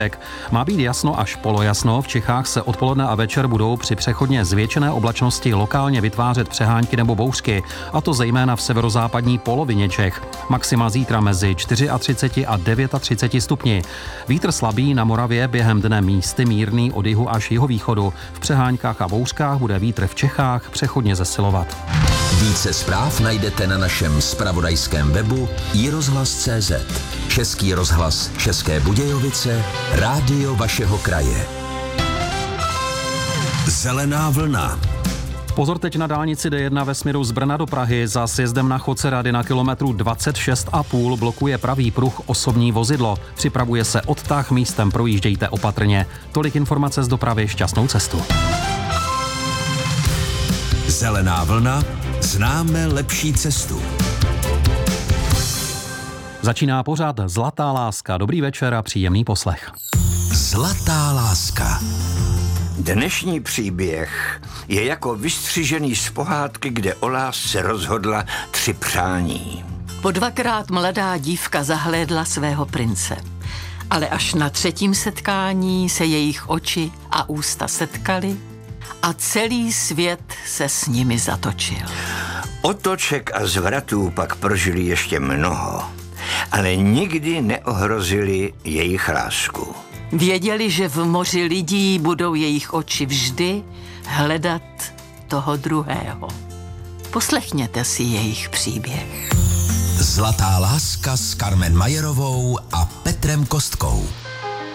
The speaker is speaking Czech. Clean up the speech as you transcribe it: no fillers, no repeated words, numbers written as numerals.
Má být jasno až polojasno, v Čechách se odpoledne a večer budou při přechodně zvětšené oblačnosti lokálně vytvářet přehánky nebo bouřky, a to zejména v severozápadní polovině Čech. Maxima zítra mezi 34 a 39 stupni. Vítr slabý na Moravě, během dne místy mírný od jihu až jihovýchodu. V přeháňkách a bouřkách bude vítr v Čechách přechodně zesilovat. Více zpráv najdete na našem zpravodajském webu iRozhlas.cz. Český rozhlas České Budějovice, rádio vašeho kraje. Zelená vlna. Pozor teď na dálnici D1 ve směru z Brna do Prahy. Za sjezdem na Chodce Rady na kilometru 26,5 blokuje pravý pruh osobní vozidlo. Připravuje se odtah, místem projíždějte opatrně. Tolik informace z dopravy, šťastnou cestu. Zelená vlna, známe lepší cestu. Začíná pořad Zlatá láska. Dobrý večer a příjemný poslech. Zlatá láska. Dnešní příběh je jako vystřižený z pohádky, kde o lásce rozhodla 3 přání. Po 2krát mladá dívka zahlédla svého prince. Ale až na 3. setkání se jejich oči a ústa setkaly a celý svět se s nimi zatočil. Otoček a zvratů pak prožili ještě mnoho, ale nikdy neohrozili jejich lásku. Věděli, že v moři lidí budou jejich oči vždy hledat toho druhého. Poslechněte si jejich příběh. Zlatá láska s Carmen Majerovou a Petrem Kostkou.